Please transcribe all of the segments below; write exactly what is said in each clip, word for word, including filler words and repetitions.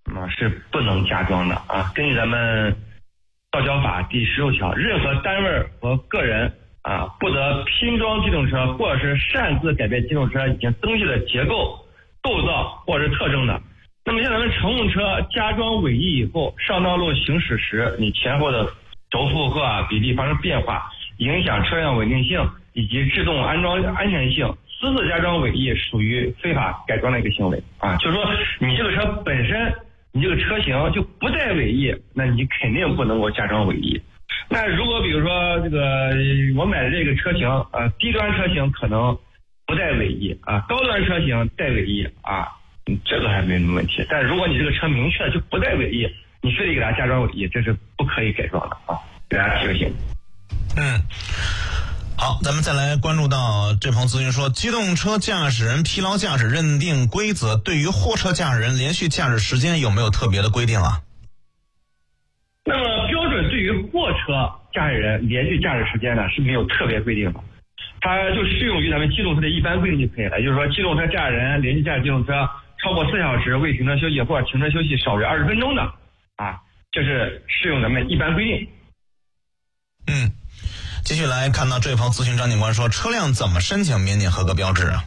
啊是不能加装的啊。根据咱们道交法第十六条，任何单位和个人啊不得拼装机动车或者是擅自改变机动车已经登记的结构、构造或者是特征的。那么像咱们乘用车加装尾翼以后，上道路行驶时，你前后的轴负荷啊比例发生变化，影响车辆稳定性以及制动安装安全性，私自加装尾翼属于非法改装的一个行为啊。就是说你这个车本身，你这个车型就不带尾翼，那你肯定不能够加装尾翼。那如果比如说这个我买的这个车型呃低端车型可能不带尾翼啊，高端车型带尾翼啊，这个还没什么问题。但如果你这个车明确就不带尾翼，你非得给它加装尾翼，这是不可以改装的啊，给大家提个醒。 嗯，好，咱们再来关注到这朋友咨询说，机动车驾驶人疲劳驾驶认定规则对于货车驾驶人连续驾驶时间有没有特别的规定啊？ 那么标准对于货车驾驶人连续驾驶时间呢是没有特别规定的，它就适用于咱们机动车的一般规定就可以了。也就是说，机动车驾驶人连续驾驶机动车超过四小时未停车休息或者停车休息少于二十分钟的啊，这是适用咱们一般规定。 嗯，继续来看到这位朋友咨询张警官说，车辆怎么申请免检合格标志啊？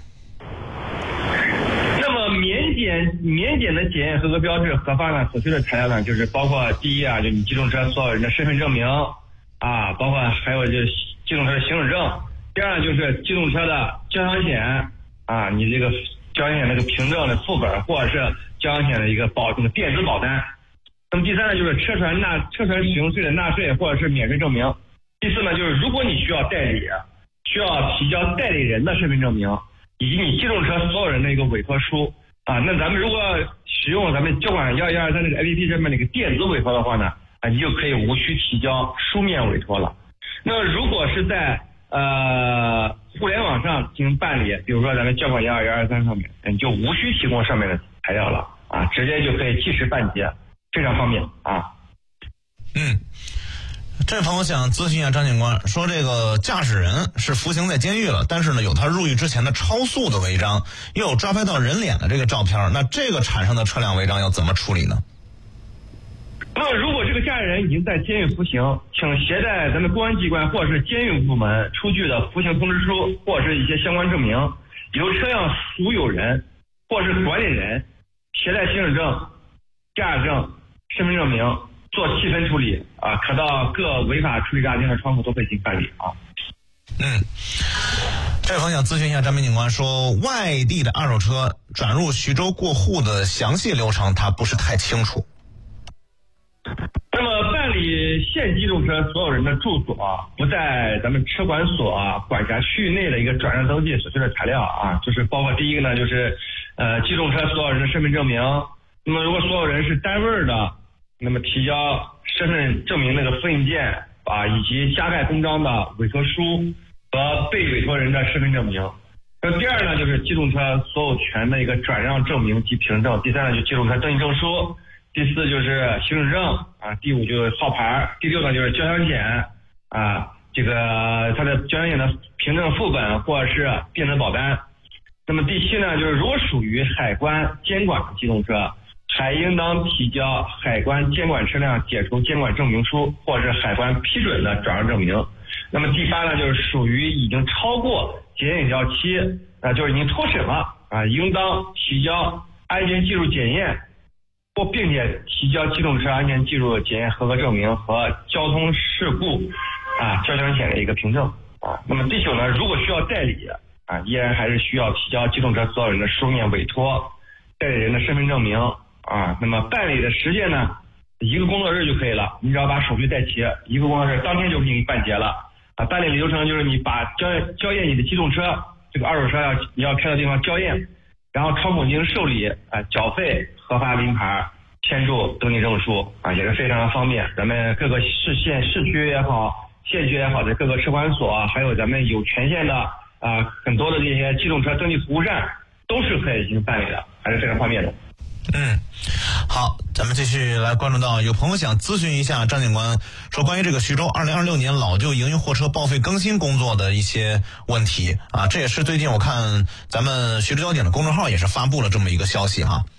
那么免检免检的检验合格标志核发呢，所需的材料呢，就是包括第一啊，就你机动车所有人的身份证明啊，包括还有就是机动车的行驶证。第二呢，就是机动车的交强险啊，你这个交强险那个凭证的副本，或者是交强险的一个保这个电子保单。那么第三呢，就是车船纳车船使用税的纳税或者是免税证明。第四呢，就是如果你需要代理，需要提交代理人的身份证明，以及你机动车所有人的一个委托书啊。那咱们如果使用咱们交管一二一二三这个 A P P 上面那个电子委托的话呢，啊，你就可以无需提交书面委托了。那么如果是在呃互联网上进行办理，比如说咱们交管一二一二三上面，你就无需提供上面的材料了啊，直接就可以即时办结，非常方便啊。 嗯。这位朋友想咨询一下张警官，说这个驾驶人是服刑在监狱了，但是呢有他入狱之前的超速的违章，又有抓拍到人脸的这个照片，那这个产生的车辆违章要怎么处理呢？ 那么如果这个驾驶人已经在监狱服刑，请携带咱们公安机关或者是监狱部门出具的服刑通知书或者是一些相关证明，由车辆所有人或者是管理人携带行驶证、驾驶证、身份证明做细分处理啊，可到各违法处理大厅的窗口都可以进行办理啊。 嗯，这位朋友想咨询一下张明警官，说外地的二手车转入徐州过户的详细流程他不是太清楚。 那么办理现机动车所有人的住所啊，不在咱们车管所啊管辖区域内的一个转让登记所需的材料啊，就是包括第一个呢，就是呃机动车所有人的身份证明。那么如果所有人是单位的，那么提交身份证明那个复印件啊，以及加盖公章的委托书和被委托人的身份证明。那第二呢，就是机动车所有权的一个转让证明及凭证。第三呢，就是机动车登记证书。第四就是行驶证啊，第五就是号牌，第六呢就是交强险啊，这个它的交强险的凭证副本或者是电子保单。那么第七呢，就是如果属于海关监管的机动车，还应当提交海关监管车辆解除监管证明书或者是海关批准的转让证明。那么第八呢，就是属于已经超过检验有效期啊，就是已经脱审了啊，应当提交安全技术检验或并且提交机动车安全技术检验合格证明和交通事故啊交强险的一个凭证啊。那么第九呢，如果需要代理啊，依然还是需要提交机动车所有人的书面委托、代理人的身份证明啊。那么办理的时间呢，一个工作日就可以了，你只要把手续带齐，一个工作日当天就给你办结了啊。办理流程就是你把交交验你的机动车，这个二手车要你要开到地方交验，然后窗口进行受理啊，缴费、核发临牌、签注登记证书啊，也是非常的方便。咱们各个市县市区也好、县区也好的各个车管所，还有咱们有权限的啊很多的这些机动车登记服务站，都是可以进行办理的，还是非常方便的。 嗯，好，咱们继续来关注到有朋友想咨询一下张警官，说关于这个徐州二零二六年老旧营运货车报废更新工作的一些问题啊，这也是最近我看咱们徐州交警的公众号也是发布了这么一个消息哈。